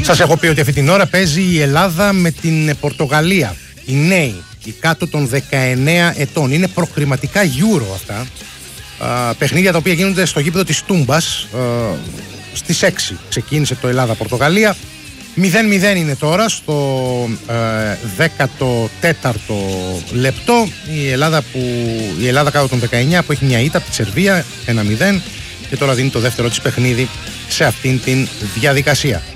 Σας έχω πει ότι αυτή την ώρα παίζει η Ελλάδα με την Πορτογαλία. Οι νέοι, οι κάτω των 19 ετών. Είναι προκριματικά Euro αυτά. Παιχνίδια τα οποία γίνονται στο γήπεδο της Τούμπας. Στις 6 ξεκίνησε το Ελλάδα-Πορτογαλία. 0-0 είναι τώρα στο 14ο λεπτό. Η Ελλάδα κάτω των 19 που έχει μια ήττα από τη Σερβία 1-0 και τώρα δίνει το δεύτερο της παιχνίδι σε αυτήν την διαδικασία.